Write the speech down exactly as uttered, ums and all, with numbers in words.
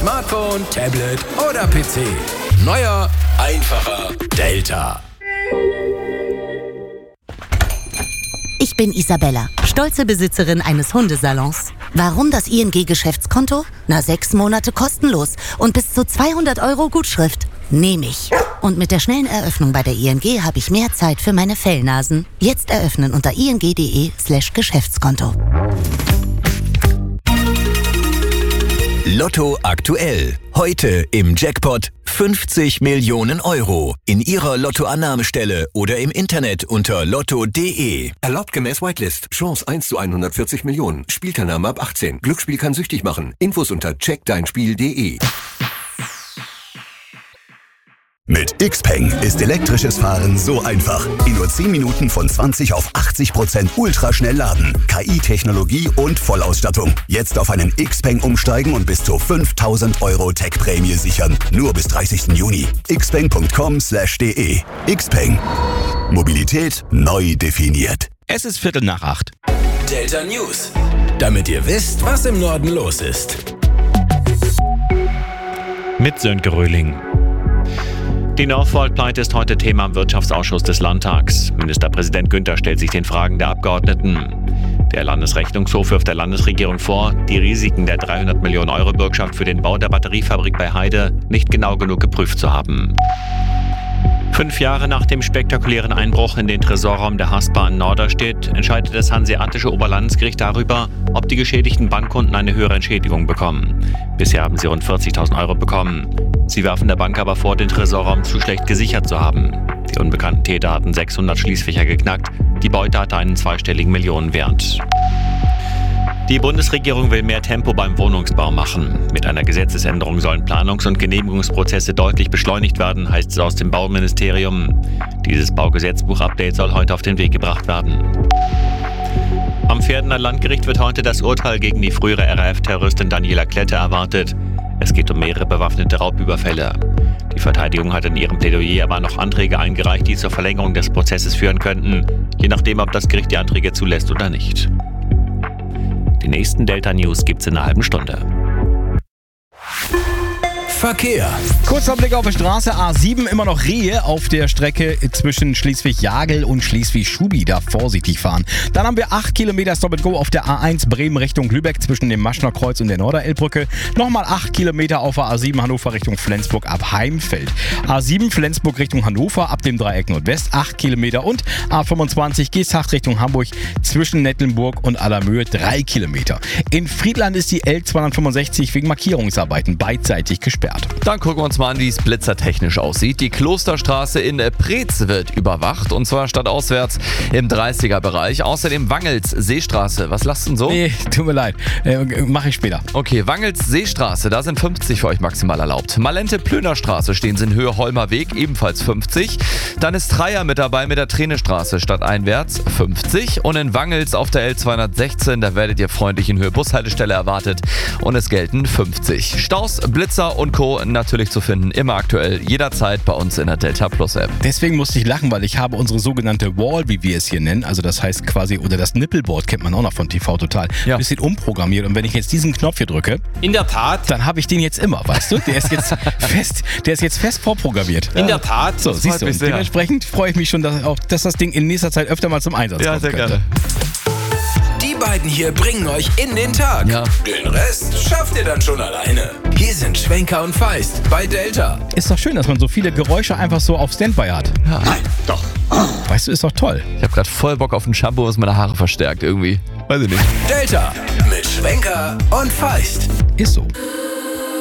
Smartphone, Tablet oder P C. Neuer, einfacher Delta. Ich bin Isabella, stolze Besitzerin eines Hundesalons. Warum das I N G-Geschäftskonto? Na, sechs Monate kostenlos und bis zu zweihundert Euro Gutschrift. Nehm ich. Und mit der schnellen Eröffnung bei der I N G habe ich mehr Zeit für meine Fellnasen. Jetzt eröffnen unter ing.de slash Geschäftskonto. Lotto aktuell. Heute im Jackpot fünfzig Millionen Euro. In Ihrer Lottoannahmestelle oder im Internet unter lotto punkt de. Erlaubt gemäß Whitelist. Chance eins zu hundertvierzig Millionen. Spielteilnahme ab achtzehn. Glücksspiel kann süchtig machen. Infos unter check dein spiel punkt de. Mit Xpeng ist elektrisches Fahren so einfach. In nur zehn Minuten von zwanzig auf achtzig Prozent ultraschnell laden. K I-Technologie und Vollausstattung. Jetzt auf einen Xpeng umsteigen und bis zu fünftausend Euro Tech-Prämie sichern. Nur bis dreißigsten Juni. xpeng punkt com slash de. Xpeng. Mobilität neu definiert. Es ist Viertel nach acht. Delta News. Damit ihr wisst, was im Norden los ist. Mit Sönke Röhling. Die Northvolt-Pleite ist heute Thema im Wirtschaftsausschuss des Landtags. Ministerpräsident Günther stellt sich den Fragen der Abgeordneten. Der Landesrechnungshof wirft der Landesregierung vor, die Risiken der dreihundert Millionen Euro Bürgschaft für den Bau der Batteriefabrik bei Heide nicht genau genug geprüft zu haben. Fünf Jahre nach dem spektakulären Einbruch in den Tresorraum der Haspa in Norderstedt entscheidet das Hanseatische Oberlandesgericht darüber, ob die geschädigten Bankkunden eine höhere Entschädigung bekommen. Bisher haben sie rund vierzigtausend Euro bekommen. Sie werfen der Bank aber vor, den Tresorraum zu schlecht gesichert zu haben. Die unbekannten Täter hatten sechshundert Schließfächer geknackt. Die Beute hatte einen zweistelligen Millionenwert. Die Bundesregierung will mehr Tempo beim Wohnungsbau machen. Mit einer Gesetzesänderung sollen Planungs- und Genehmigungsprozesse deutlich beschleunigt werden, heißt es aus dem Bauministerium. Dieses Baugesetzbuch-Update soll heute auf den Weg gebracht werden. Am Pferdener Landgericht wird heute das Urteil gegen die frühere R A F-Terroristin Daniela Klette erwartet. Es geht um mehrere bewaffnete Raubüberfälle. Die Verteidigung hat in ihrem Plädoyer aber noch Anträge eingereicht, die zur Verlängerung des Prozesses führen könnten, je nachdem, ob das Gericht die Anträge zulässt oder nicht. Die nächsten Delta News gibt's in einer halben Stunde. Verkehr. Kurzer Blick auf die Straße. A sieben, immer noch Rehe auf der Strecke zwischen Schleswig-Jagel und Schleswig-Schubi. Da vorsichtig fahren. Dann haben wir acht Kilometer Stop-and-Go auf der A eins Bremen Richtung Lübeck zwischen dem Maschner Kreuz und der Norderelbbrücke. Nochmal acht Kilometer auf der A sieben Hannover Richtung Flensburg ab Heimfeld. A sieben Flensburg Richtung Hannover ab dem Dreieck Nordwest acht Kilometer und A fünfundzwanzig Geesthacht Richtung Hamburg zwischen Nettelnburg und Allermöhe drei Kilometer. In Friedland ist die L zweihundertfünfundsechzig wegen Markierungsarbeiten beidseitig gesperrt. Dann gucken wir uns mal an, wie es blitzertechnisch aussieht. Die Klosterstraße in Preetz wird überwacht und zwar stadtauswärts im dreißiger Bereich. Außerdem Wangels Seestraße. Was lachst du denn so? Nee, tut mir leid. Äh, Mache ich später. Okay, Wangels Seestraße, da sind fünfzig für euch maximal erlaubt. Malente-Plöner-Straße stehen sie in Höhe Holmer Weg, ebenfalls fünfzig. Dann ist Treier mit dabei mit der Tränestraße stadteinwärts fünfzig. Und in Wangels auf der L zweihundertsechzehn, da werdet ihr freundlich in Höhe Bushaltestelle erwartet und es gelten fünfzig. Staus, Blitzer und Co. natürlich zu finden, immer aktuell, jederzeit bei uns in der Delta Plus App. Deswegen musste ich lachen, weil ich habe unsere sogenannte Wall, wie wir es hier nennen, also das heißt quasi, oder das Nippelboard kennt man auch noch von T V Total, ja. ein bisschen umprogrammiert und wenn ich jetzt diesen Knopf hier drücke, in der Tat, dann habe ich den jetzt immer, weißt du? Der ist jetzt fest, der ist jetzt fest vorprogrammiert. In der Tat. So, siehst du, dementsprechend freue ich mich schon, dass, auch, dass das Ding in nächster Zeit öfter mal zum Einsatz ja, kommen sehr könnte. Gerne. Die beiden hier bringen euch in den Tag. Ja. Den Rest schafft ihr dann schon alleine. Hier sind Schwenker und Feist bei Delta. Ist doch schön, dass man so viele Geräusche einfach so auf Standby hat. Ja. Nein, doch. Weißt du, ist doch toll. Ich habe gerade voll Bock auf ein Shampoo, was meine Haare verstärkt irgendwie. Weiß ich nicht. Delta mit Schwenker und Feist. Ist so.